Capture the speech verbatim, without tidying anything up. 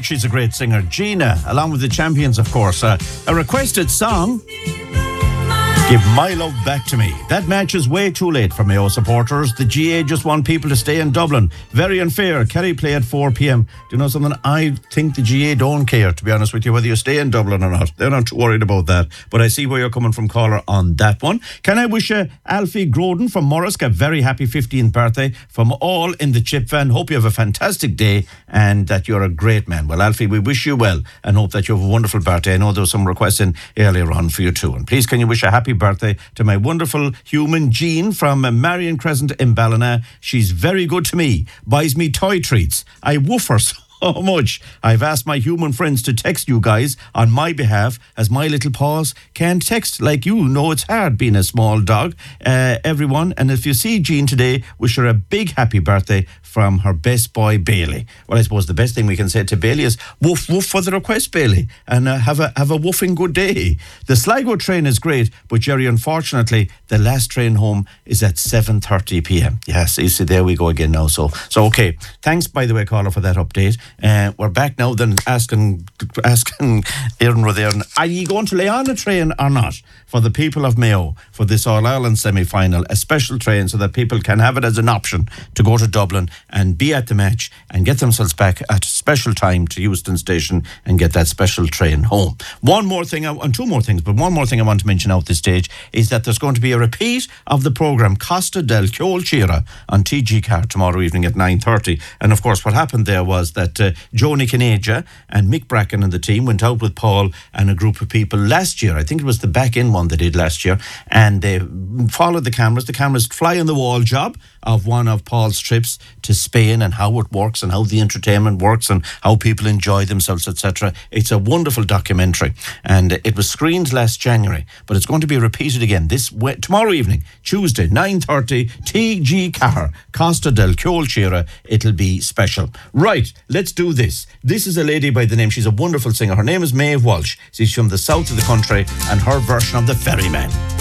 she's a great singer. Gina, along with the Champions, of course. Uh, a requested song, Give My Love Back to Me. That match is way too late for Mayo supporters. The G A just want people to stay in Dublin. Very unfair. Kerry play at four p.m. Do you know something? I think the G A don't care, to be honest with you, whether you stay in Dublin or not. They're not too worried about that. But I see where you're coming from, caller, on that one. Can I wish uh, Alfie Groden from Morrisk a very happy fifteenth birthday from all in the Chip van. Hope you have a fantastic day and that you're a great man. Well, Alfie, we wish you well and hope that you have a wonderful birthday. I know there was some requests in earlier on for you too. And please, can you wish a happy birthday to my wonderful human Jean from Marion Crescent in Ballina. She's very good to me, buys me toy treats. I woof her so much. I've asked my human friends to text you guys on my behalf, as my little paws can't text like you. Know it's hard being a small dog. Uh, everyone, and if you see Jean today, wish her a big happy birthday from her best boy Bailey. Well, I suppose the best thing we can say to Bailey is woof woof for the request, Bailey, and uh, have a have a woofing good day. The Sligo train is great, but Jerry, unfortunately, the last train home is at seven thirty p.m. Yes, you see, there we go again now. So, so okay. Thanks, by the way, caller, for that update. Uh, we're back now. Then asking asking Aaron Rotherham, are you going to lay on a train or not for the people of Mayo for this All Ireland semi-final? A special train so that people can have it as an option to go to Dublin and be at the match and get themselves back at a special time to Euston Station and get that special train home. One more thing, and two more things, but one more thing I want to mention out this stage is that there's going to be a repeat of the programme Costa del Ceolchira on T G Car tomorrow evening at nine thirty. And of course, what happened there was that uh, Joni Caneja and Mick Bracken and the team went out with Paul and a group of people last year. I think it was the back-in one they did last year, and they followed the cameras. The cameras fly-on-the-wall job of one of Paul's trips to Spain and how it works and how the entertainment works and how people enjoy themselves, et cetera. It's a wonderful documentary, and it was screened last January, but it's going to be repeated again this tomorrow evening, Tuesday, nine thirty, T G Car, Costa del Ceolchira. It'll be special. Right, let's do this. This is a lady by the name, she's a wonderful singer. Her name is Maeve Walsh. She's from the south of the country, and her version of The Ferryman.